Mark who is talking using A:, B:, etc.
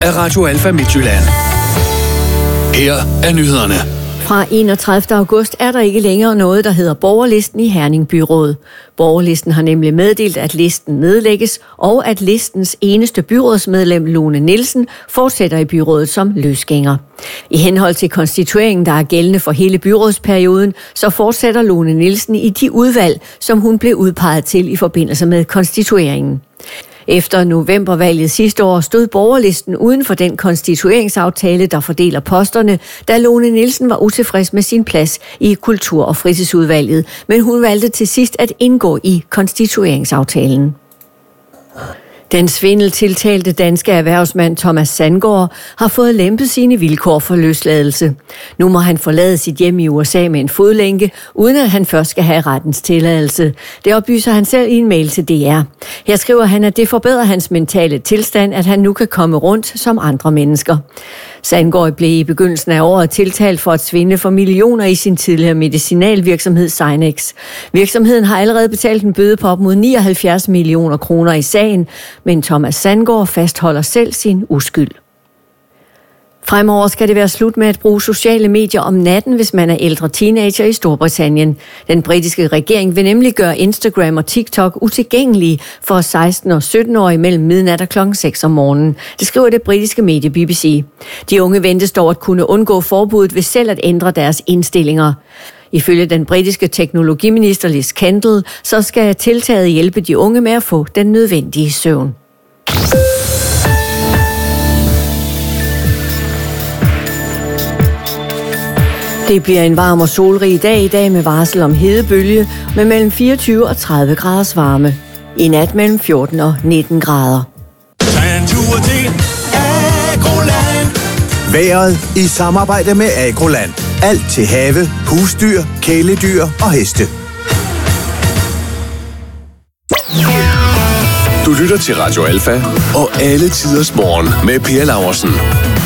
A: af Radio Alfa Midtjylland. Her er nyhederne.
B: Fra 31. august er der ikke længere noget, der hedder Borgerlisten i Herning Byråd. Borgerlisten har nemlig meddelt, at listen nedlægges, og at listens eneste byrådsmedlem, Lone Nielsen, fortsætter i byrådet som løsgænger. I henhold til konstitueringen, der er gældende for hele byrådsperioden, så fortsætter Lone Nielsen i de udvalg, som hun blev udpeget til i forbindelse med konstitueringen. Efter novembervalget sidste år stod Borgerlisten uden for den konstitueringsaftale, der fordeler posterne, da Lone Nielsen var utilfreds med sin plads i Kultur- og Fritidsudvalget, men hun valgte til sidst at indgå i konstitueringsaftalen. Den svindeltiltalte danske erhvervsmand Thomas Sandgaard har fået lempet sine vilkår for løsladelse. Nu må han forlade sit hjem i USA med en fodlænke, uden at han først skal have rettens tilladelse. Det oplyser han selv i en mail til DR. Her skriver han, at det forbedrer hans mentale tilstand, at han nu kan komme rundt som andre mennesker. Sandgaard blev i begyndelsen af året tiltalt for at svindle for millioner i sin tidligere medicinalvirksomhed Sinex. Virksomheden har allerede betalt en bøde på op mod 79 millioner kroner i sagen, men Thomas Sandgaard fastholder selv sin uskyld. Fremover skal det være slut med at bruge sociale medier om natten, hvis man er ældre teenager i Storbritannien. Den britiske regering vil nemlig gøre Instagram og TikTok utilgængelige for 16- og 17-årige mellem midnat og klokken 6 om morgenen. Det skriver det britiske medie BBC. De unge ventes dog at kunne undgå forbuddet ved selv at ændre deres indstillinger. Ifølge den britiske teknologiminister Liz Kendall, så skal tiltaget hjælpe de unge med at få den nødvendige søvn. Det bliver en varm og solrig dag i dag med varsel om hedebølge med mellem 24 og 30 graders varme. I nat mellem 14 og 19 grader.
C: Vejret i samarbejde med Agroland. Alt til have, husdyr, kæledyr og heste.
A: Du lytter til Radio Alfa og alle tiders morgen med Per Laursen.